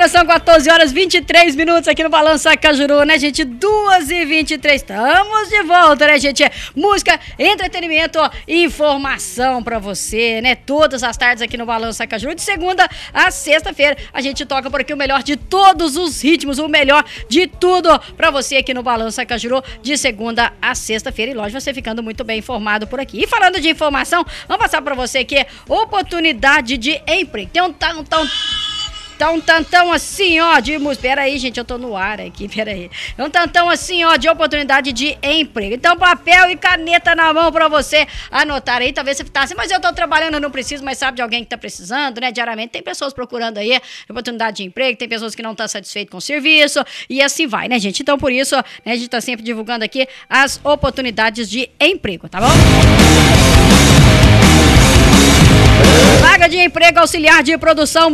Agora são 14 horas 23 minutos aqui no Balança Cajuru, né, gente? 2h23. Estamos de volta, né, gente? Música, entretenimento e informação pra você, né? Todas as tardes aqui no Balança Cajuru. De segunda a sexta-feira, a gente toca por aqui o melhor de todos os ritmos, o melhor de tudo pra você aqui no Balança Cajuru, de segunda a sexta-feira. E lógico, você ficando muito bem informado por aqui. E falando de informação, vamos passar pra você aqui oportunidade de emprego. Tem um tantão assim, ó, de música. Pera aí, gente, eu tô no ar aqui, pera aí. É um tantão assim, ó, de oportunidade de emprego. Então, papel e caneta na mão pra você anotar aí. Talvez você tá assim, mas eu tô trabalhando, eu não preciso, mas sabe de alguém que tá precisando, né? Diariamente tem pessoas procurando aí oportunidade de emprego, tem pessoas que não estão satisfeitas com o serviço e assim vai, né, gente? Então, por isso, né, a gente tá sempre divulgando aqui as oportunidades de emprego, tá bom? Vaga de emprego auxiliar de produção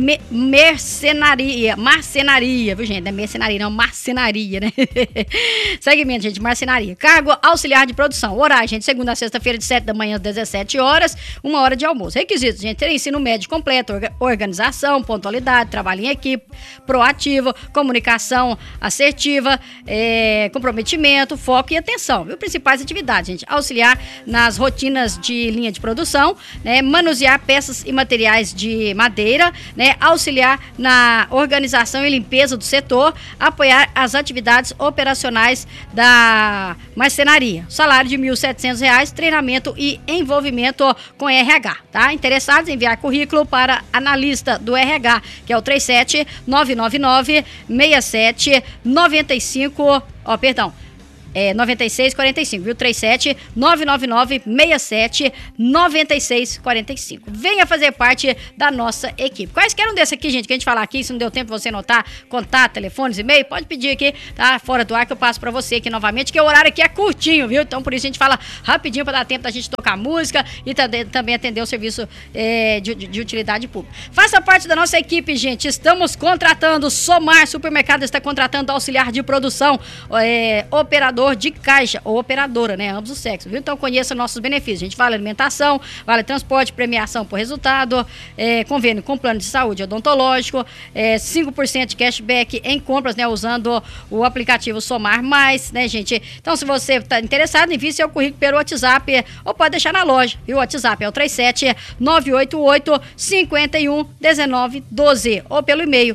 marcenaria, viu, gente? Não é mercenaria, não, marcenaria, né? Segmento, gente, marcenaria. Cargo auxiliar de produção. Horário, gente, segunda a sexta-feira, de 7 da manhã às 17 horas, 1 hora de almoço. Requisitos, gente, ter ensino médio completo, organização, pontualidade, trabalho em equipe, proativo, comunicação assertiva, comprometimento, foco e atenção, viu? Principais atividades, gente, auxiliar nas rotinas de linha de produção, né? Manusear peças e materiais de madeira, né? Auxiliar na organização e limpeza do setor, apoiar as atividades operacionais da marcenaria. Salário de R$ 1.700, treinamento e envolvimento com RH, tá? Interessados em enviar currículo para analista do RH, que é o 9645, viu? 37-999-67-9645. Venha fazer parte da nossa equipe. Quaisquer um desses aqui, gente, que a gente falar aqui, se não deu tempo de você anotar, contato, telefones, e-mail, pode pedir aqui, tá? Fora do ar que eu passo pra você aqui novamente, que o horário aqui é curtinho, viu? Então, por isso a gente fala rapidinho pra dar tempo da gente tocar música e também atender o serviço de utilidade pública. Faça parte da nossa equipe, gente. Estamos contratando Somar Supermercado, está contratando auxiliar de produção, operador de caixa ou operadora, né? Ambos os sexos, viu? Então conheça nossos benefícios. A gente vale alimentação, vale transporte, premiação por resultado, convênio com plano de saúde odontológico, 5% de cashback em compras, né? Usando o aplicativo Somar Mais, né, gente? Então, se você está interessado, envie seu currículo pelo WhatsApp ou pode deixar na loja, viu? O WhatsApp é o 37-988-511912 ou pelo e-mail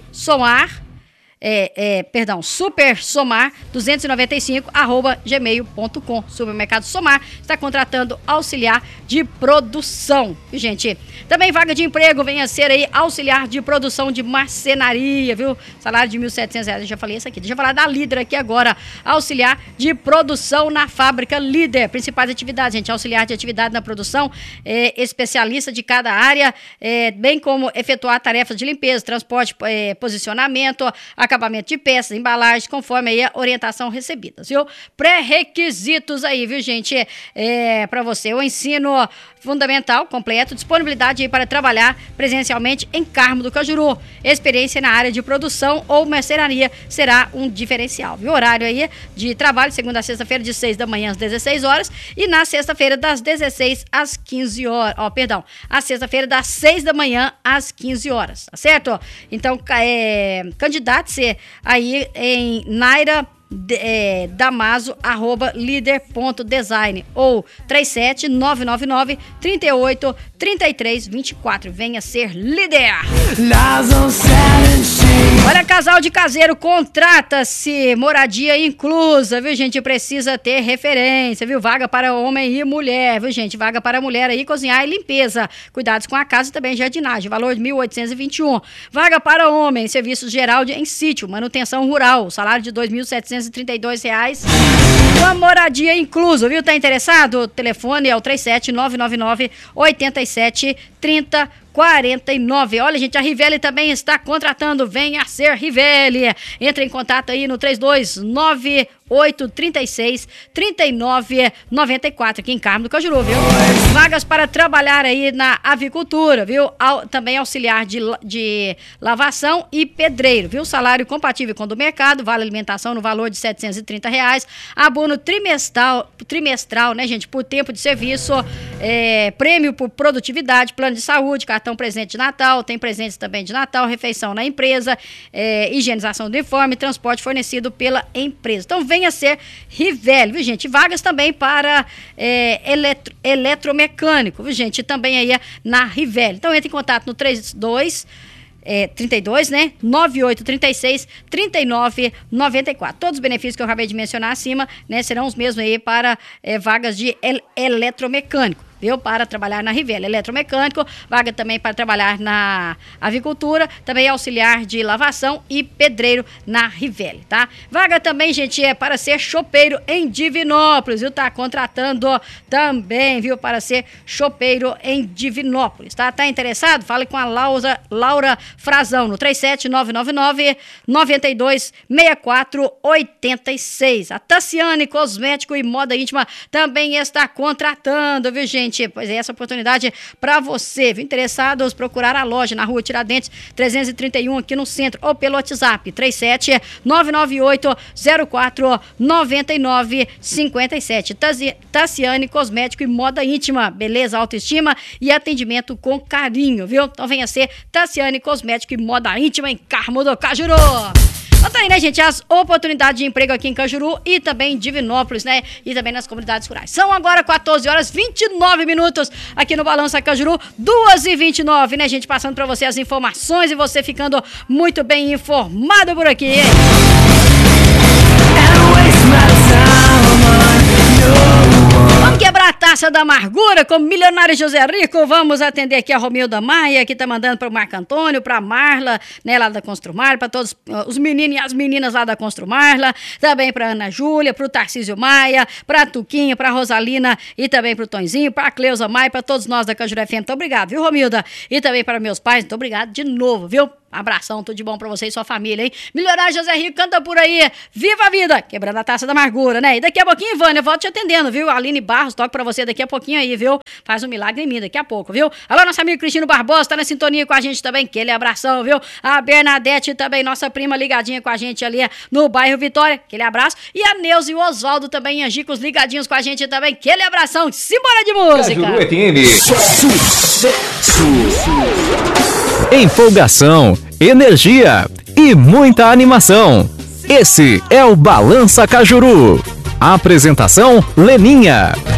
supersomar295@gmail.com. Supermercado Somar está contratando auxiliar de produção, gente. Também vaga de emprego, venha ser aí auxiliar de produção de marcenaria, viu? Salário de R$ 1.700, eu já falei isso aqui. Deixa eu falar da Líder aqui agora. Auxiliar de produção na fábrica Líder. Principais atividades, gente. Auxiliar de atividade na produção, especialista de cada área, bem como efetuar tarefas de limpeza, transporte, posicionamento, acabamento de peças, embalagens, conforme aí a orientação recebida, viu? Pré-requisitos aí, viu, gente? Para você, o ensino fundamental completo, disponibilidade aí para trabalhar presencialmente em Carmo do Cajuru. Experiência na área de produção ou marcenaria será um diferencial, viu? Horário aí de trabalho, segunda a sexta-feira, de 6 da manhã às 16 horas e na sexta-feira, das 16 às 15 horas. A sexta-feira, das 6 da manhã às 15 horas, tá certo? Então, candidate-se aí em Naira Damaso@lider.design ou 37-999-38-33-24. Venha ser líder. Olha, casal de caseiro, contrata-se, moradia inclusa, viu, gente? Precisa ter referência, viu? Vaga para homem e mulher, viu, gente? Vaga para mulher aí, cozinhar e limpeza. Cuidados com a casa e também jardinagem, valor de 1.821. Vaga para homem, serviço geral em sítio, manutenção rural, salário de R$ 2.732. Uma moradia inclusa, viu? Tá interessado? O telefone é o 37-999-87-30-49. Olha, gente, a Rivelli também está contratando. Venha ser Rivelli. Entre em contato aí no 3298 99836-3994, aqui em Carmo do Cajuru, viu? Vagas para trabalhar aí na avicultura, viu? Também auxiliar de lavação e pedreiro, viu? Salário compatível com o do mercado, vale alimentação no valor de R$730, abono trimestral, né, gente, por tempo de serviço, prêmio por produtividade, plano de saúde, cartão presente de Natal, tem presentes também de Natal, refeição na empresa, higienização do uniforme, transporte fornecido pela empresa. Então venha ser Rivelli, viu, gente? Vagas também para eletromecânico, viu, gente? Também aí na Rivelli. Então entre em contato no 32, né? 9836-3994. Todos os benefícios que eu acabei de mencionar acima, né, serão os mesmos aí para vagas de eletromecânico, viu? Para trabalhar na Rivelli. Eletromecânico, vaga também para trabalhar na avicultura, também auxiliar de lavação e pedreiro na Rivelli, tá? Vaga também, gente, para ser chopeiro em Divinópolis, viu? Tá contratando também, viu? Para ser chopeiro em Divinópolis, tá? Tá interessado? Fale com a Laura Frazão no 37999-926486. A Tassiane Cosmético e Moda Íntima também está contratando, viu, gente? Pois é, essa oportunidade para você, viu? Interessados, procurar a loja na Rua Tiradentes 331 aqui no centro ou pelo WhatsApp 37998049957. Tassiane Cosmético e Moda Íntima, beleza, autoestima e atendimento com carinho, viu? Então venha ser Tassiane Cosmético e Moda Íntima em Carmo do Cajuru. Então tá aí, né, gente, as oportunidades de emprego aqui em Cajuru e também em Divinópolis, né, e também nas comunidades rurais. São agora 14h29 aqui no Balança Cajuru, 2h29, né, gente, passando pra você as informações e você ficando muito bem informado por aqui, hein? Vamos quebrar a taça da amargura com o milionário José Rico. Vamos atender aqui a Romilda Maia, que tá mandando para o Marco Antônio, para Marla, né, lá da Construmarla, para todos os meninos e as meninas lá da Construmarla, também para Ana Júlia, para o Tarcísio Maia, para a Tuquinha, para a Rosalina e também para o Tonzinho, para a Cleusa Maia, para todos nós da Cajuru FM. Muito obrigado, viu, Romilda? E também para meus pais, muito obrigado de novo, viu? Abração, tudo de bom pra você e sua família, hein? Milionário José Rico, canta por aí. Viva a vida! Quebrando a taça da amargura, né? E daqui a pouquinho, Vânia, eu volto te atendendo, viu? Aline Barros, toque pra você daqui a pouquinho aí, viu? Faz um milagre em mim daqui a pouco, viu? Alô, nosso amigo Cristino Barbosa, tá na sintonia com a gente também, aquele abração, viu? A Bernadette também, nossa prima ligadinha com a gente ali no bairro Vitória, aquele abraço. E a Neuza e o Oswaldo também, Angicos, ligadinhos com a gente também, aquele abração. Simbora de música! Cajuru FM. Empolgação, energia e muita animação. Esse é o Balança Cajuru. Apresentação: Leninha.